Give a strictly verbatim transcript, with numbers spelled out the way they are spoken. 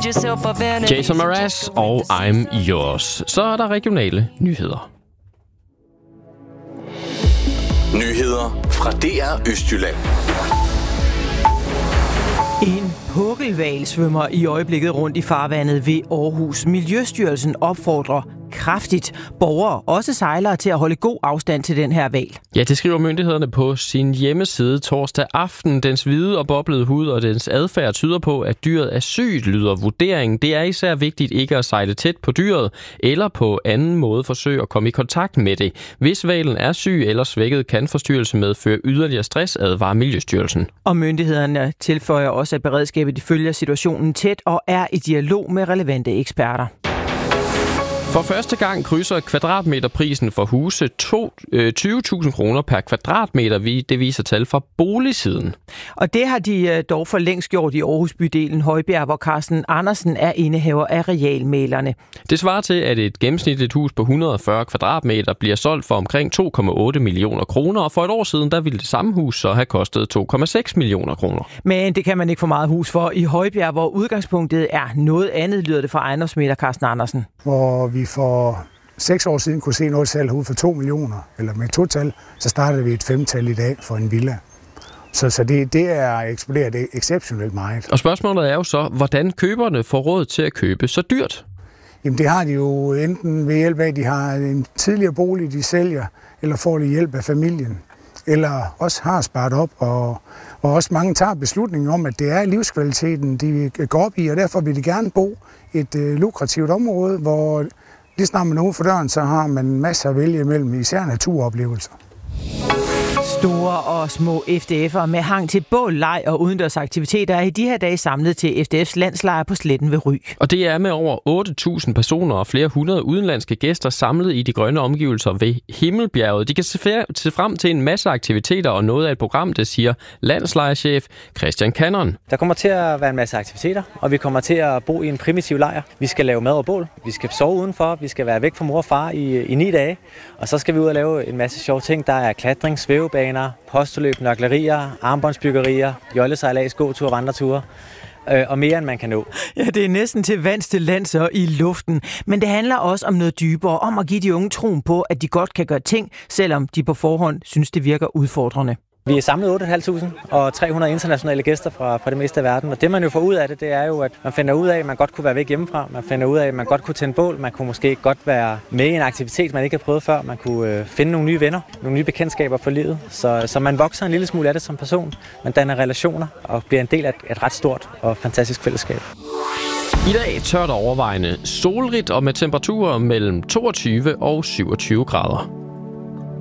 Jason Mraz og I'm Yours. Så er der regionale nyheder. Nyheder fra D R Østjylland. En pukkelhval svømmer i øjeblikket rundt i farvandet ved Aarhus. Miljøstyrelsen opfordrer kraftigt borgere, også sejlere, til at holde god afstand til den her hval. Ja, det skriver myndighederne på sin hjemmeside torsdag aften. Dens hvide og boblede hud og dens adfærd tyder på, at dyret er sygt, lyder vurderingen. Det er især vigtigt ikke at sejle tæt på dyret, eller på anden måde forsøge at komme i kontakt med det. Hvis hvalen er syg eller svækket, kan forstyrrelse medføre yderligere stress, advarer Miljøstyrelsen. Og myndighederne tilføjer også, at beredskabet følger situationen tæt og er i dialog med relevante eksperter. For første gang krydser kvadratmeterprisen for huse tyve tusind kroner per kvadratmeter, det viser tal fra boligsiden. Og det har de dog for længst gjort i Aarhus bydelen Højbjerg, hvor Carsten Andersen er indehaver af realmælerne. Det svarer til, at et gennemsnitligt hus på et hundrede og fyrre kvadratmeter bliver solgt for omkring to komma otte millioner kroner, og for et år siden der ville det samme hus så have kostet to komma seks millioner kroner. Men det kan man ikke få meget hus for i Højbjerg, hvor udgangspunktet er noget andet, lyder det fra ejendomsmægler Carsten Andersen. Hvor vi for seks år siden kunne se noget salg ud for to millioner, eller med total, så startede vi et femtal i dag for en villa. Så, så det, det er eksploderet exceptionelt meget. Og spørgsmålet er jo så, hvordan køberne får råd til at købe så dyrt? Jamen det har de jo enten ved hjælp af, at de har en tidligere bolig, de sælger, eller får de hjælp af familien, eller også har sparet op, og, og også mange tager beslutningen om, at det er livskvaliteten, de går op i, og derfor vil de gerne bo i et øh, lukrativt område, hvor lige snart man er ude for døren, så har man masser at vælge imellem, især naturoplevelser. Store og små F D F'ere med hang til bål, leg og udendørsaktiviteter er i de her dage samlet til F D F's landslejr på Sletten ved Ry. Og det er med over otte tusind personer og flere hundrede udenlandske gæster samlet i de grønne omgivelser ved Himmelbjerget. De kan se frem til en masse aktiviteter og noget af et program, det siger landslejrchef Christian Cannon. Der kommer til at være en masse aktiviteter, og vi kommer til at bo i en primitiv lejr. Vi skal lave mad og bål, vi skal sove udenfor, vi skal være væk fra mor og far i, i ni dage, og så skal vi ud og lave en masse sjove ting. Der er klatring, svævebaner, postoløb, nøglerier, armbåndsbyggerier, jollesejlads, gåture og vandreture. Og mere end man kan nå. Ja, det er næsten til vands, til lands og i luften. Men det handler også om noget dybere, om at give de unge troen på, at de godt kan gøre ting, selvom de på forhånd synes, det virker udfordrende. Vi er samlet otte tusind fem hundrede og tre hundrede internationale gæster fra, fra det meste af verden. Og det man jo får ud af det, det er jo, at man finder ud af, at man godt kunne være væk hjemmefra. Man finder ud af, at man godt kunne tænde bål. Man kunne måske godt være med i en aktivitet, man ikke har prøvet før. Man kunne øh, finde nogle nye venner, nogle nye bekendtskaber for livet. Så, så man vokser en lille smule af det som person. Man danner relationer og bliver en del af et ret stort og fantastisk fællesskab. I dag tørt overvejende solrigt og med temperaturer mellem toogtyve og syvogtyve grader.